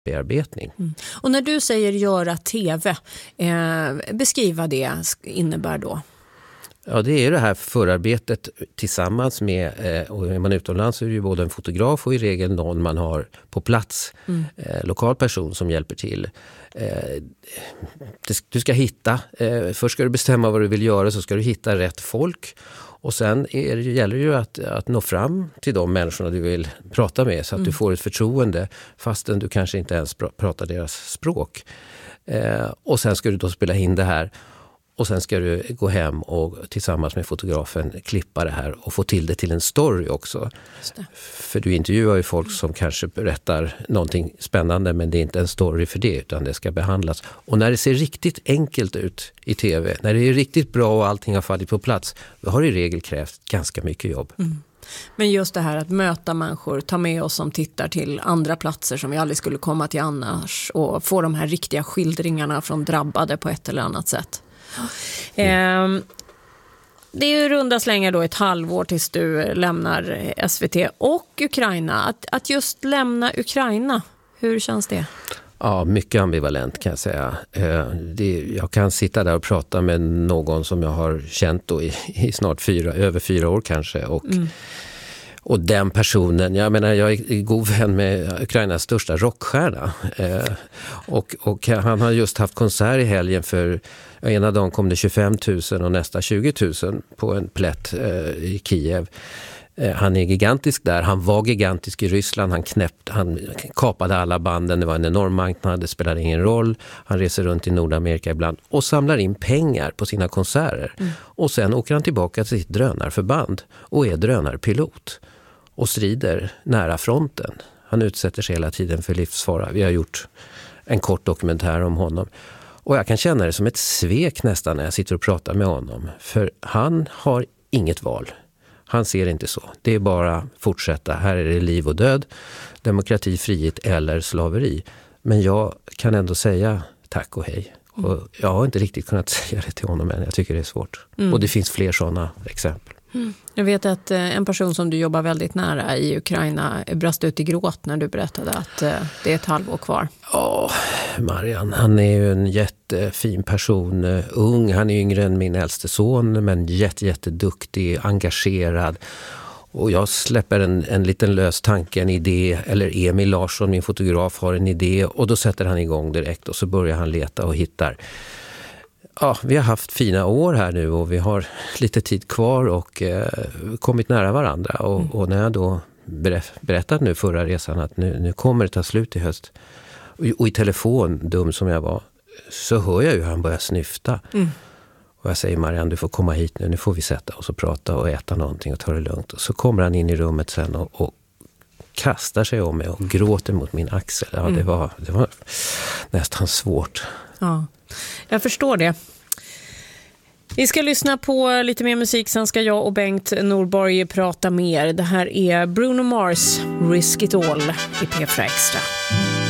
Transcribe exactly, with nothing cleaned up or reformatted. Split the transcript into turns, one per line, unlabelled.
bearbetning.
Mm. Och när du säger göra tv, eh, beskriva det innebär då?
Ja, det är det här förarbetet tillsammans med, eh, och är man utomlands så är det ju både en fotograf och i regel någon man har på plats, mm. eh, lokal person som hjälper till. Eh, du ska hitta, eh, först ska du bestämma vad du vill göra, så ska du hitta rätt folk. Och sen är det, gäller det ju att, att nå fram till de människorna du vill prata med så att mm. du får ett förtroende fastän du kanske inte ens pr- pratar deras språk. Eh, och sen ska du då spela in det här och sen ska du gå hem och tillsammans med fotografen klippa det här och få till det till en story också. För du intervjuar ju folk som kanske berättar någonting spännande men det är inte en story för det utan det ska behandlas. Och när det ser riktigt enkelt ut i tv, när det är riktigt bra och allting har fallit på plats, då har det i regel krävt ganska mycket jobb. Mm.
Men just det här att möta människor, ta med oss som tittar till andra platser som vi aldrig skulle komma till annars och få de här riktiga skildringarna från drabbade på ett eller annat sätt. Mm. Eh, det är ju runda slängar då ett halvår tills du lämnar S V T och Ukraina. Att, att just lämna Ukraina, hur känns det?
Ja, mycket ambivalent kan jag säga. Eh, det, jag kan sitta där och prata med någon som jag har känt då i, i snart fyra, över fyra år kanske och mm. Och den personen, jag menar jag är god vän med Ukrainas största rockstjärna eh, och, och han har just haft konsert i helgen för ena dagen kom det tjugofem tusen och nästa tjugo tusen på en plätt eh, i Kiev. Eh, han är gigantisk där, han var gigantisk i Ryssland, han knäppte, han kapade alla banden, det var en enorm marknad, det spelade ingen roll. Han reser runt i Nordamerika ibland och samlar in pengar på sina konserter. Mm. Och sen åker han tillbaka till sitt drönarförband och är drönarpilot. Och strider nära fronten. Han utsätter sig hela tiden för livsfara. Vi har gjort en kort dokumentär om honom. Och jag kan känna det som ett svek nästan när jag sitter och pratar med honom. För han har inget val. Han ser inte så. Det är bara fortsätta. Här är det liv och död. Demokrati, frihet eller slaveri. Men jag kan ändå säga tack och hej. Mm. Och jag har inte riktigt kunnat säga det till honom än. Jag tycker det är svårt. Mm. Och det finns fler sådana exempel.
Mm. Jag vet att en person som du jobbar väldigt nära i Ukraina brast ut i gråt när du berättade att det är ett halvår kvar.
Ja, Marian, han är ju en jättefin person, ung, han är yngre än min äldste son men jätte, jätteduktig, engagerad. Och jag släpper en, en liten lös tanke, en idé, eller Emil Larsson, min fotograf, har en idé och då sätter han igång direkt och så börjar han leta och hittar. Ja, vi har haft fina år här nu och vi har lite tid kvar och eh, kommit nära varandra. Och, mm. och när jag då berättade nu förra resan att nu, nu kommer det ta slut i höst. Och, och i telefon, dum som jag var, så hör jag ju han börjar snyfta. Mm. Och jag säger, Marianne, du får komma hit nu, nu får vi sätta oss och prata och äta någonting och ta det lugnt. Och så kommer han in i rummet sen och, och kastar sig om mig och gråter mot min axel. Ja, mm. det, var, det var nästan svårt.
Ja. Jag förstår det. Vi ska lyssna på lite mer musik, sen ska jag och Bengt Norborg prata mer. Det här är Bruno Mars, Risk It All i P fyra Extra.